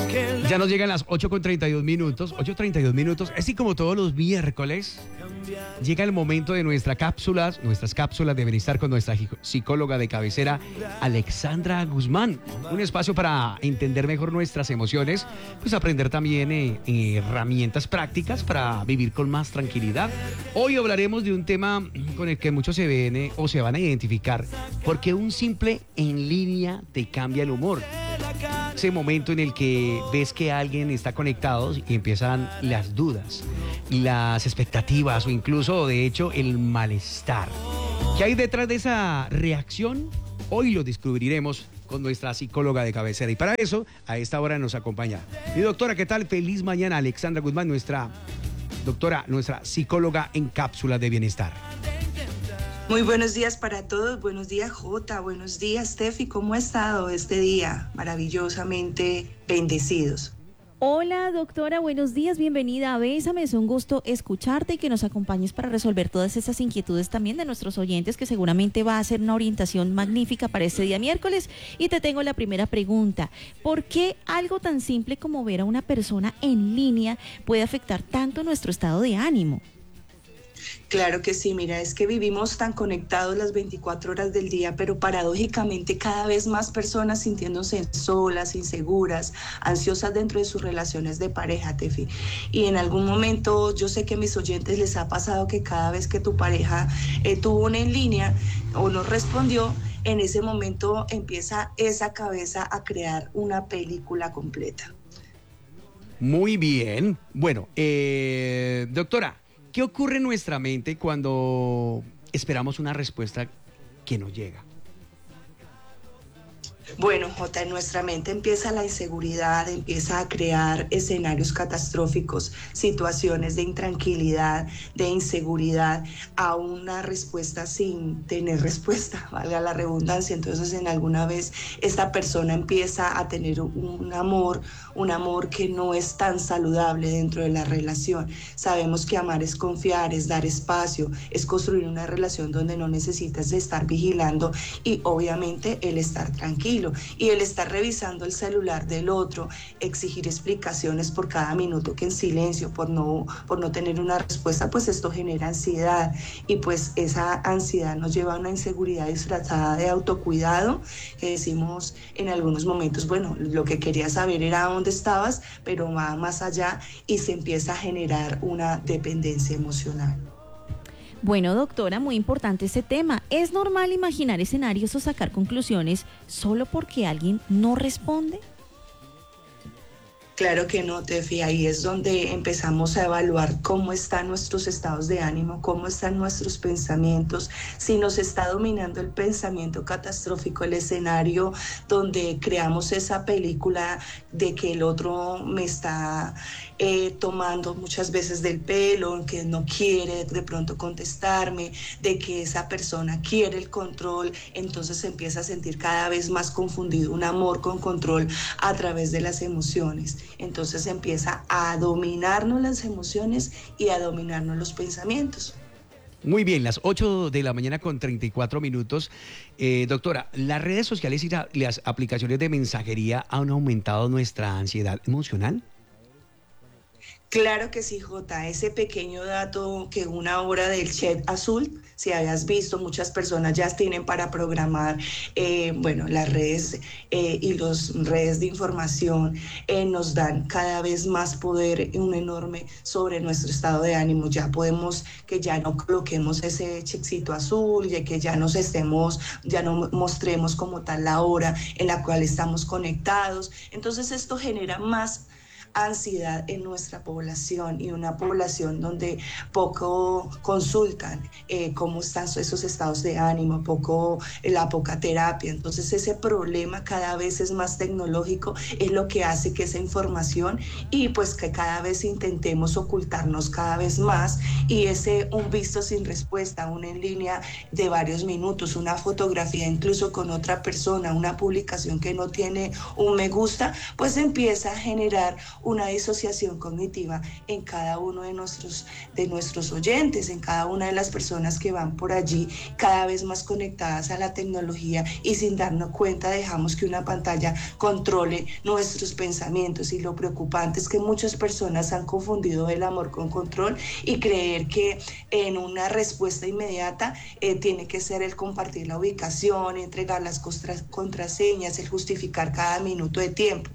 Ya nos llegan las 8:32 minutos, 8:32 minutos, así como todos los miércoles, llega el momento de nuestras cápsulas de bienestar con nuestra psicóloga de cabecera, Alexandra Guzmán. Un espacio para entender mejor nuestras emociones, pues aprender también herramientas prácticas para vivir con más tranquilidad. Hoy hablaremos de un tema con el que muchos se ven o se van a identificar, porque un simple en línea te cambia el humor. Ese momento en el que ves que alguien está conectado y empiezan las dudas, las expectativas o incluso, de hecho, el malestar. ¿Qué hay detrás de esa reacción? Hoy lo descubriremos con nuestra psicóloga de cabecera. Y para eso, a esta hora nos acompaña mi doctora, ¿qué tal? Feliz mañana, Alexandra Guzmán, nuestra doctora, nuestra psicóloga en cápsulas de bienestar. Muy buenos días para todos, buenos días Jota, buenos días Steffi, ¿cómo ha estado este día? Maravillosamente bendecidos. Hola doctora, buenos días, bienvenida a Bésame, es un gusto escucharte y que nos acompañes para resolver todas esas inquietudes también de nuestros oyentes, que seguramente va a ser una orientación magnífica para este día miércoles. Y te tengo la primera pregunta: ¿por qué algo tan simple como ver a una persona en línea puede afectar tanto nuestro estado de ánimo? Claro que sí, mira, es que vivimos tan conectados las 24 horas del día, pero paradójicamente cada vez más personas sintiéndose solas, inseguras, ansiosas dentro de sus relaciones de pareja, Tefi. Y en algún momento, yo sé que a mis oyentes les ha pasado que cada vez que tu pareja tuvo una en línea o no respondió, en ese momento empieza esa cabeza a crear una película completa. Muy bien. Bueno, doctora, ¿qué ocurre en nuestra mente cuando esperamos una respuesta que no llega? Bueno, Jota, en nuestra mente empieza la inseguridad, empieza a crear escenarios catastróficos, situaciones de intranquilidad, de inseguridad, a una respuesta sin tener respuesta, valga la redundancia. Entonces, en alguna vez esta persona empieza a tener un amor que no es tan saludable dentro de la relación. Sabemos que amar es confiar, es dar espacio, es construir una relación donde no necesitas de estar vigilando y obviamente el estar tranquilo. Y el estar revisando el celular del otro, exigir explicaciones por cada minuto que en silencio, por no tener una respuesta, pues esto genera ansiedad, y pues esa ansiedad nos lleva a una inseguridad disfrazada de autocuidado, que decimos en algunos momentos, bueno, lo que quería saber era dónde estabas, pero va más allá y se empieza a generar una dependencia emocional. Bueno, doctora, muy importante este tema. ¿Es normal imaginar escenarios o sacar conclusiones solo porque alguien no responde? Claro que no, Tefi, ahí es donde empezamos a evaluar cómo están nuestros estados de ánimo, cómo están nuestros pensamientos, si nos está dominando el pensamiento catastrófico, el escenario donde creamos esa película de que el otro me está tomando muchas veces del pelo, que no quiere de pronto contestarme, de que esa persona quiere el control. Entonces se empieza a sentir cada vez más confundido, un amor con control a través de las emociones. Entonces empieza a dominarnos las emociones y a dominarnos los pensamientos. Muy bien, las 8 de la mañana con 34 minutos. Doctora, ¿las redes sociales y las aplicaciones de mensajería han aumentado nuestra ansiedad emocional? Claro que sí, Jota, ese pequeño dato que una hora del chat azul, si hayas visto, muchas personas ya tienen para programar, las redes y las redes de información nos dan cada vez más poder, un enorme sobre nuestro estado de ánimo. Ya podemos que ya no coloquemos ese checkcito azul, ya que ya no mostremos como tal la hora en la cual estamos conectados. Entonces esto genera más ansiedad en nuestra población, y una población donde poco consultan cómo están esos estados de ánimo, la poca terapia. Entonces ese problema cada vez es más tecnológico, es lo que hace que esa información y pues que cada vez intentemos ocultarnos cada vez más, y un visto sin respuesta, una en línea de varios minutos, una fotografía incluso con otra persona, una publicación que no tiene un me gusta, pues empieza a generar una disociación cognitiva en cada uno de nuestros oyentes, en cada una de las personas que van por allí, cada vez más conectadas a la tecnología, y sin darnos cuenta dejamos que una pantalla controle nuestros pensamientos. Y lo preocupante es que muchas personas han confundido el amor con control y creer que en una respuesta inmediata tiene que ser el compartir la ubicación, entregar las contraseñas, el justificar cada minuto de tiempo.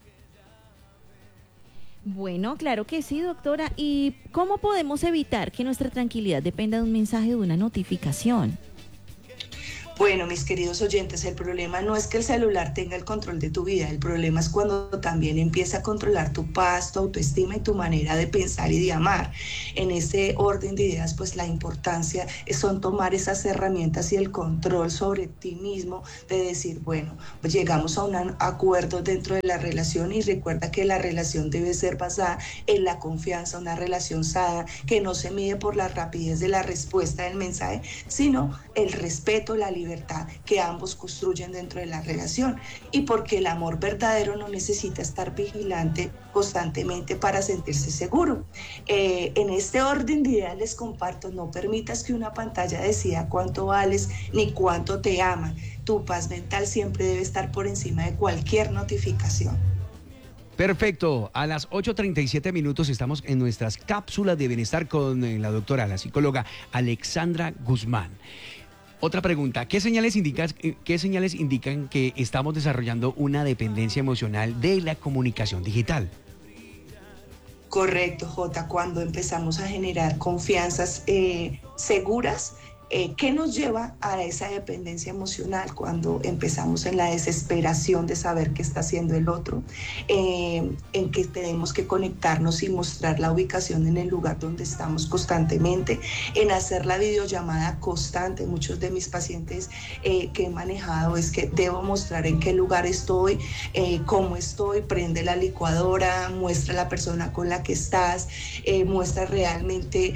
Bueno, claro que sí, doctora. ¿Y cómo podemos evitar que nuestra tranquilidad dependa de un mensaje, de una notificación? Bueno, mis queridos oyentes, el problema no es que el celular tenga el control de tu vida, el problema es cuando también empieza a controlar tu paz, tu autoestima y tu manera de pensar y de amar. En ese orden de ideas, pues la importancia son tomar esas herramientas y el control sobre ti mismo, de decir, bueno, pues llegamos a un acuerdo dentro de la relación, y recuerda que la relación debe ser basada en la confianza, una relación sana que no se mide por la rapidez de la respuesta del mensaje, sino el respeto, la libertad que ambos construyen dentro de la relación, y porque el amor verdadero no necesita estar vigilante constantemente para sentirse seguro. En este orden de ideas les comparto: no permitas que una pantalla decida cuánto vales ni cuánto te ama. Tu paz mental siempre debe estar por encima de cualquier notificación. Perfecto, a las 8:37 minutos estamos en nuestras cápsulas de bienestar con la doctora, la psicóloga Alexandra Guzmán. Otra pregunta: ¿qué señales indican que estamos desarrollando una dependencia emocional de la comunicación digital? Correcto, Jota, cuando empezamos a generar confianzas seguras. ¿Qué nos lleva a esa dependencia emocional? Cuando empezamos en la desesperación de saber qué está haciendo el otro, en que tenemos que conectarnos y mostrar la ubicación en el lugar donde estamos constantemente, en hacer la videollamada constante. Muchos de mis pacientes que he manejado es que debo mostrar en qué lugar estoy, cómo estoy, prende la licuadora, muestra la persona con la que estás, muestra realmente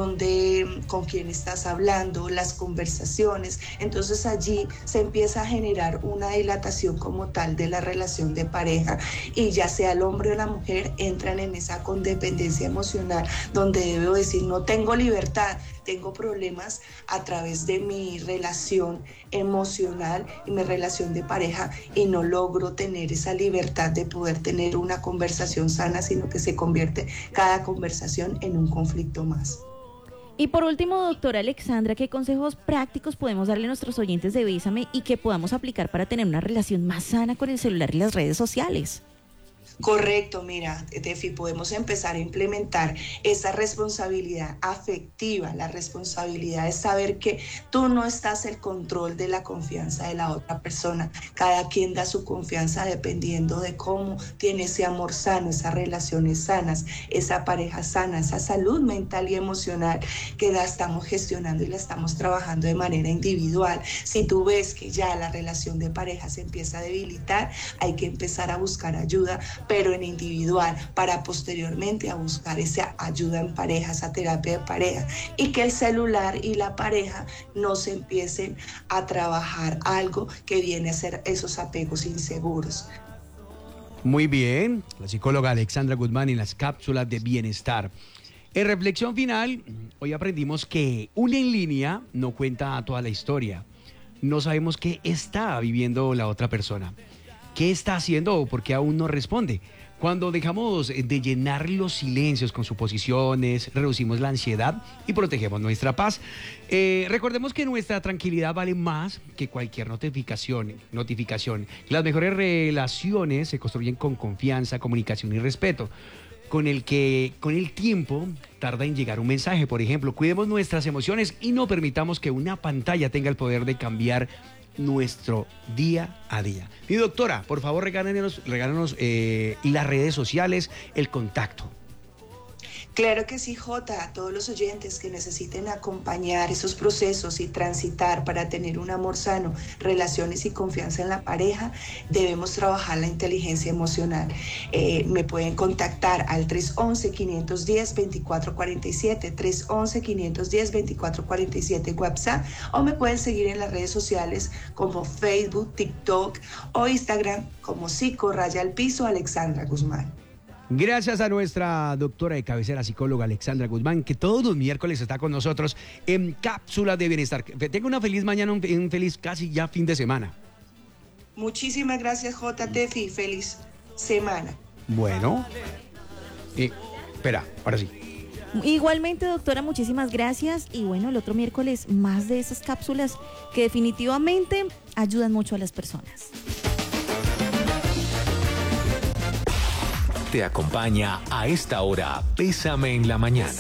con quién estás hablando, las conversaciones. Entonces allí se empieza a generar una dilatación como tal de la relación de pareja, y ya sea el hombre o la mujer entran en esa codependencia emocional, donde debo decir: no tengo libertad, tengo problemas a través de mi relación emocional y mi relación de pareja, y no logro tener esa libertad de poder tener una conversación sana, sino que se convierte cada conversación en un conflicto más. Y por último, doctora Alexandra, ¿qué consejos prácticos podemos darle a nuestros oyentes de Bésame y que podamos aplicar para tener una relación más sana con el celular y las redes sociales? Correcto, mira, Tefi, podemos empezar a implementar esa responsabilidad afectiva, la responsabilidad de saber que tú no estás en control de la confianza de la otra persona. Cada quien da su confianza dependiendo de cómo tiene ese amor sano, esas relaciones sanas, esa pareja sana, esa salud mental y emocional que la estamos gestionando y la estamos trabajando de manera individual. Si tú ves que ya la relación de pareja se empieza a debilitar, hay que empezar a buscar ayuda, pero en individual, para posteriormente a buscar esa ayuda en pareja, esa terapia de pareja, y que el celular y la pareja no se empiecen a trabajar algo que viene a ser esos apegos inseguros. Muy bien, la psicóloga Alexandra Guzmán en las cápsulas de bienestar. En reflexión final, hoy aprendimos que una en línea no cuenta toda la historia. No sabemos qué está viviendo la otra persona. ¿Qué está haciendo o por qué aún no responde? Cuando dejamos de llenar los silencios con suposiciones, reducimos la ansiedad y protegemos nuestra paz. Recordemos que nuestra tranquilidad vale más que cualquier notificación. Las mejores relaciones se construyen con confianza, comunicación y respeto. Con el tiempo tarda en llegar un mensaje. Por ejemplo, cuidemos nuestras emociones y no permitamos que una pantalla tenga el poder de cambiar nuestro día a día. Mi doctora, por favor, regálanos las redes sociales, el contacto. Claro que sí, Jota, a todos los oyentes que necesiten acompañar esos procesos y transitar para tener un amor sano, relaciones y confianza en la pareja, debemos trabajar la inteligencia emocional. Me pueden contactar al 311-510-2447, 311-510-2447 WhatsApp, o me pueden seguir en las redes sociales como Facebook, TikTok o Instagram como psico_Alexandra Guzmán. Gracias a nuestra doctora de cabecera, psicóloga Alexandra Guzmán, que todos los miércoles está con nosotros en Cápsulas de Bienestar. Tenga una feliz mañana, un feliz casi ya fin de semana. Muchísimas gracias, JTF, feliz semana. Bueno, espera, ahora sí. Igualmente, doctora, muchísimas gracias. Y bueno, el otro miércoles más de esas cápsulas que definitivamente ayudan mucho a las personas. Te acompaña a esta hora Bésame en la Mañana.